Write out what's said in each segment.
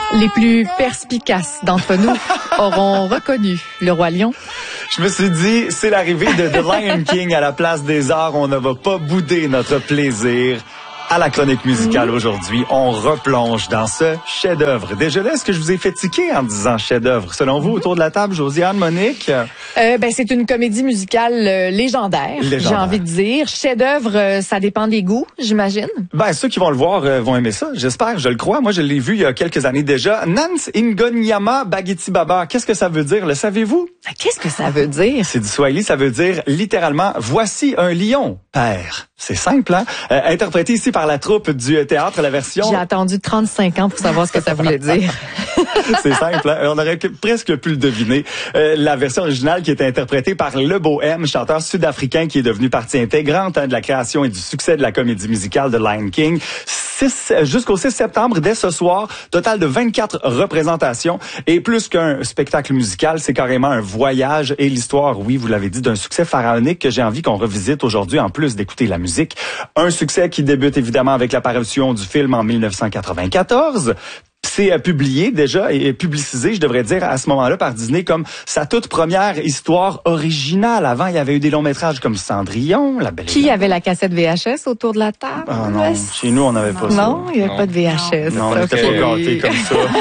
Les plus perspicaces d'entre nous auront reconnu le Roi Lion. Je me suis dit, c'est l'arrivée de The Lion King à la Place des Arts. On ne va pas bouder notre plaisir. À la chronique musicale aujourd'hui, on replonge dans ce chef-d'œuvre. Déjà là, est-ce que je vous ai fait tiquer en disant chef-d'œuvre? Selon vous, autour de la table, Josiane, Monique? C'est une comédie musicale légendaire, j'ai envie de dire. Chef-d'œuvre, ça dépend des goûts, j'imagine. Ceux qui vont le voir vont aimer ça, j'espère, je le crois. Moi, je l'ai vu il y a quelques années déjà. Nance Ingonyama Bagiti Baba, qu'est-ce que ça veut dire? Le savez-vous? Qu'est-ce que ça veut dire? C'est du Swahili, ça veut dire littéralement « Voici un lion, père ». C'est simple, hein? Interprété ici par la troupe du théâtre, la version... J'ai attendu 35 ans pour savoir ce que ça voulait dire. C'est simple, hein? On aurait presque pu le deviner. La version originale qui est interprétée par Le Bohème, chanteur sud-africain qui est devenu partie intégrante de la création et du succès de la comédie musicale de Lion King. Jusqu'au 6 septembre, dès ce soir, total de 24 représentations. Et plus qu'un spectacle musical, c'est carrément un voyage et l'histoire, oui, vous l'avez dit, d'un succès pharaonique que j'ai envie qu'on revisite aujourd'hui, en plus d'écouter la musique. Un succès qui débute évidemment avec l'apparition du film en 1994. C'est publié déjà et publicisé, je devrais dire, à ce moment-là par Disney comme sa toute première histoire originale. Avant, il y avait eu des longs métrages comme Cendrillon, La Belle et Qui avait la cassette VHS autour de la table? Ah non, chez nous, on n'avait pas ça. Non, il n'y avait pas de VHS. Non, on n'était pas gâtés comme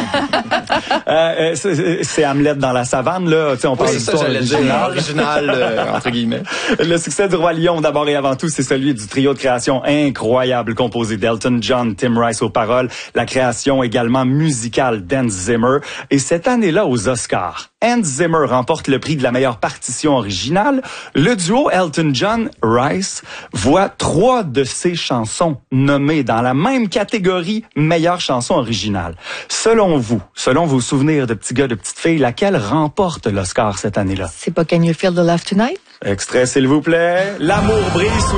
ça. C'est Hamlet dans la savane, là. Tu sais, on parle d'histoire originale, entre guillemets. Le succès du Roi Lion, d'abord et avant tout, c'est celui du trio de création incroyable composé d'Elton John, Tim Rice aux paroles, la création également musicale d'Hans Zimmer. Et cette année-là, aux Oscars, Hans Zimmer remporte le prix de la meilleure partition originale. Le duo Elton John-Rice voit 3 de ses chansons nommées dans la même catégorie meilleure chanson originale. Selon vous, selon vos souvenirs de petits gars, de petites filles, laquelle remporte l'Oscar cette année-là? C'est pas Can You Feel the Love Tonight? Extrait, s'il vous plaît. L'amour brille sous